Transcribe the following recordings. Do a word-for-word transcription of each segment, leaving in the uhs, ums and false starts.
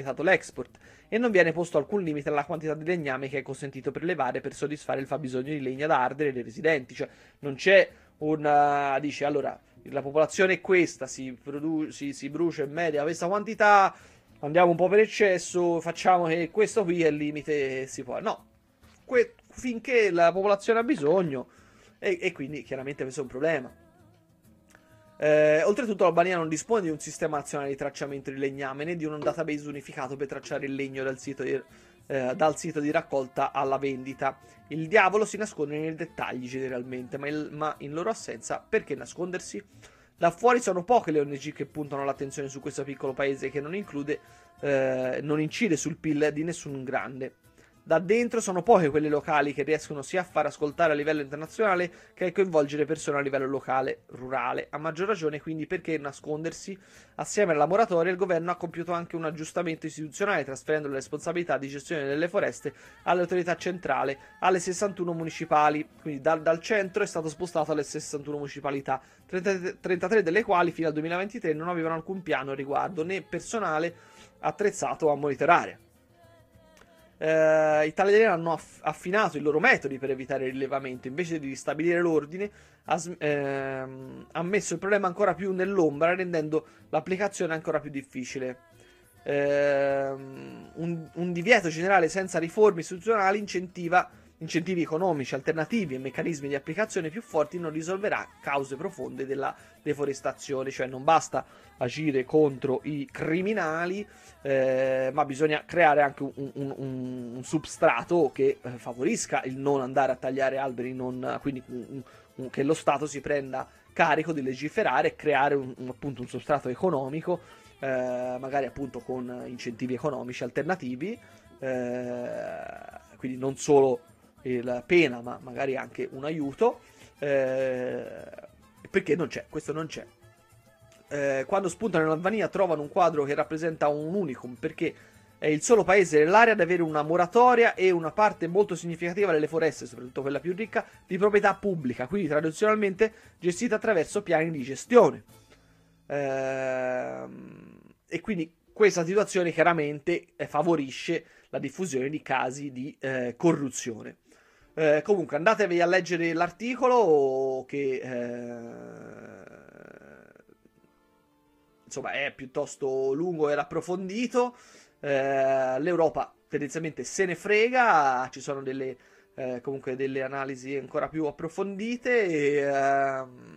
l'export e non viene posto alcun limite alla quantità di legname che è consentito prelevare per soddisfare il fabbisogno di legna da ardere dei residenti. Cioè non c'è una... dice allora la popolazione è questa, si, produ- si, si brucia in media questa quantità, andiamo un po' per eccesso, facciamo che questo qui è il limite, si può. No, que- finché la popolazione ha bisogno, e, e quindi chiaramente questo è un problema. Eh, oltretutto l'Albania non dispone di un sistema nazionale di tracciamento di legname né di un database unificato per tracciare il legno dal sito di, eh, dal sito di raccolta alla vendita. Il diavolo si nasconde nei dettagli generalmente, ma, il, ma in loro assenza perché nascondersi? Da fuori sono poche le O N G che puntano l'attenzione su questo piccolo paese che non include, eh, non incide sul P I L di nessun grande. Da dentro sono poche quelle locali che riescono sia a far ascoltare a livello internazionale che a coinvolgere persone a livello locale, rurale. A maggior ragione, quindi, perché nascondersi? Assieme alla moratoria, il governo ha compiuto anche un aggiustamento istituzionale, trasferendo le responsabilità di gestione delle foreste all'autorità centrale, alle sessantuno municipali. Quindi dal, dal centro è stato spostato alle sessantuno municipalità, trentatré delle quali fino al duemilaventitré non avevano alcun piano a riguardo, né personale attrezzato a monitorare. Uh, I italiani hanno aff- affinato i loro metodi per evitare il rilevamento. Invece di ristabilire l'ordine, ha, sm- ehm, ha messo il problema ancora più nell'ombra, rendendo l'applicazione ancora più difficile. Ehm, un, un divieto generale senza riforme istituzionali incentiva incentivi economici alternativi e meccanismi di applicazione più forti non risolverà cause profonde della deforestazione. Cioè non basta agire contro i criminali, eh, ma bisogna creare anche un, un, un, un substrato che eh, favorisca il non andare a tagliare alberi, non, quindi un, un, che lo Stato si prenda carico di legiferare e creare un, un, appunto un substrato economico, eh, magari appunto con incentivi economici alternativi, eh, quindi non solo la pena, ma magari anche un aiuto, eh, perché non c'è, questo non c'è. Eh, quando spuntano in Albania trovano un quadro che rappresenta un unicum, perché è il solo paese dell'area ad avere una moratoria e una parte molto significativa delle foreste, soprattutto quella più ricca, di proprietà pubblica, quindi tradizionalmente gestita attraverso piani di gestione. Eh, e quindi questa situazione chiaramente favorisce la diffusione di casi di eh, corruzione. Eh, comunque andatevi a leggere l'articolo che eh, insomma è piuttosto lungo e approfondito. Eh, L'Europa tendenzialmente se ne frega, ci sono delle eh, comunque delle analisi ancora più approfondite e, eh,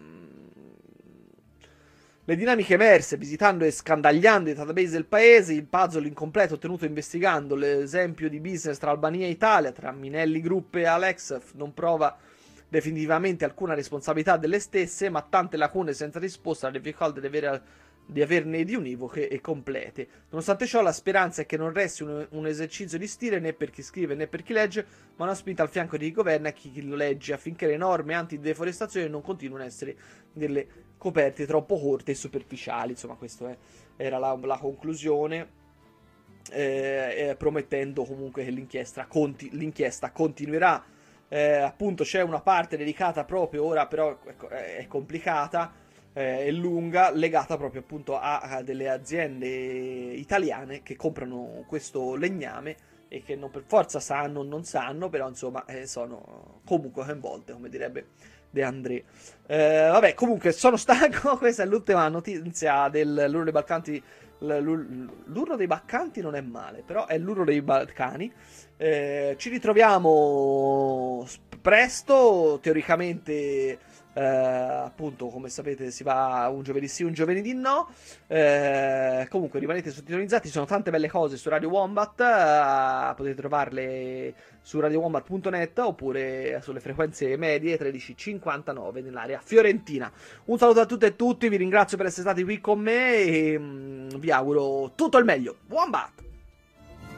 le dinamiche emerse visitando e scandagliando i database del paese, il puzzle incompleto ottenuto investigando l'esempio di business tra Albania e Italia, tra Minelli Group e Alex, non prova definitivamente alcuna responsabilità delle stesse, ma tante lacune senza risposta alle difficoltà di, avere, di averne di univoche e complete. Nonostante ciò, la speranza è che non resti un, un esercizio di stile né per chi scrive né per chi legge, ma una spinta al fianco di chi governa e chi lo legge, affinché le norme antideforestazione non continuino a essere delle coperte troppo corte e superficiali. Insomma, questa era la, la conclusione, eh, eh, promettendo comunque che l'inchiesta, conti, l'inchiesta continuerà. Eh, appunto c'è una parte dedicata proprio ora, però è, è complicata, eh, è lunga, legata proprio appunto a, a delle aziende italiane che comprano questo legname e che non per forza sanno o non sanno, però insomma eh, sono comunque coinvolte, come direbbe De André. Eh, vabbè, comunque sono stanco. Questa è l'ultima notizia dell'Urlo dei Balcani. L'Urlo dei Balcani non è male, però è l'Urlo dei Balcani. Eh, ci ritroviamo presto, teoricamente. Eh, appunto, come sapete, si va un giovedì sì, un giovedì no. Eh, comunque rimanete sintonizzati, ci sono tante belle cose su Radio Wombat. Eh, potete trovarle su radio wombat punto net oppure sulle frequenze medie tredici cinquantanove nell'area fiorentina. Un saluto a tutte e tutti, vi ringrazio per essere stati qui con me e mm, vi auguro tutto il meglio. Wombat!